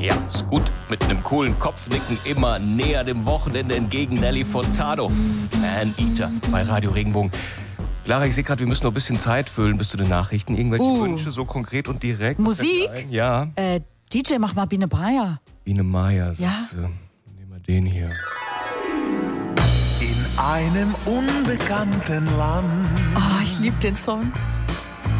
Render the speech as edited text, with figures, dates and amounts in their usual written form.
Ja, ist gut. Mit einem coolen Kopfnicken immer näher dem Wochenende entgegen. Nelly Furtado. Man-Eater bei Radio Regenbogen. Clara, ich sehe gerade, wir müssen noch ein bisschen Zeit füllen bis zu den Nachrichten. Irgendwelche Wünsche, so konkret und direkt? Musik? Ja. DJ, mach mal Biene Meier. Biene Meier, Ja. sagst du. Nehmen wir den hier. In einem unbekannten Land. Oh, ich liebe den Song.